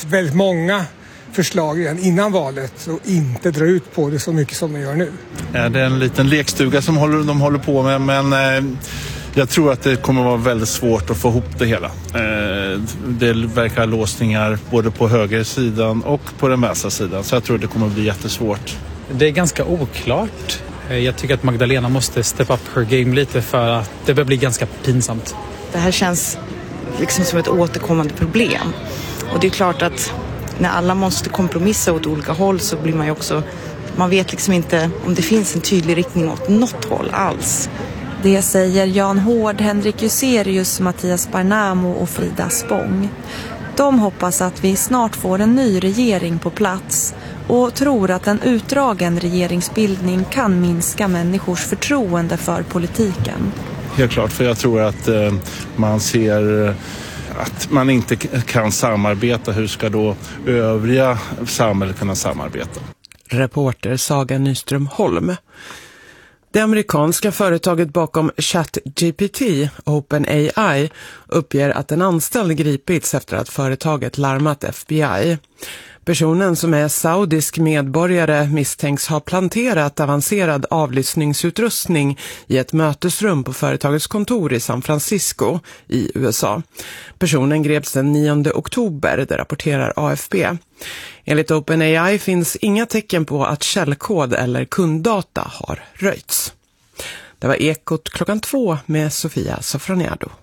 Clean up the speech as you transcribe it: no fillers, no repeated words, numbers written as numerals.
väldigt många förslag redan innan valet och inte dra ut på det så mycket som de gör nu. Ja, det är en liten lekstuga som de håller på med, men jag tror att det kommer vara väldigt svårt att få ihop det hela. Det verkar låsningar både på högersidan och på den vänstra sidan, så jag tror att det kommer bli jättesvårt. Det är ganska oklart. Jag tycker att Magdalena måste step up her game lite för att det börjar bli ganska pinsamt. Det här känns liksom som ett återkommande problem. Och det är klart att när alla måste kompromissa åt olika håll så blir man ju också... Man vet liksom inte om det finns en tydlig riktning åt något håll alls. Det säger Jan Hård, Henrik Juserius, Mattias Barnamo och Frida Spång. De hoppas att vi snart får en ny regering på plats och tror att en utdragen regeringsbildning kan minska människors förtroende för politiken. Helt klart, för jag tror att man ser att man inte kan samarbeta. Hur ska då övriga samhället kunna samarbeta? Reporter Saga Nyström Holm. Det amerikanska företaget bakom ChatGPT, OpenAI, uppger att en anställd gripits efter att företaget larmat FBI. Personen, som är saudisk medborgare, misstänks ha planterat avancerad avlyssningsutrustning i ett mötesrum på företagets kontor i San Francisco i USA. Personen greps den 9 oktober, det rapporterar AFP. Enligt OpenAI finns inga tecken på att källkod eller kunddata har röjts. Det var Ekot klockan 2 med Sofia Sofroniado.